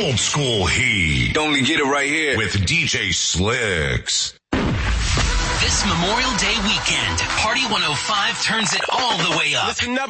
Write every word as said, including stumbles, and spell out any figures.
Old school heat. Only get it right here with D J Slicks. This Memorial Day weekend, Party one oh five turns it all the way up. Listen up.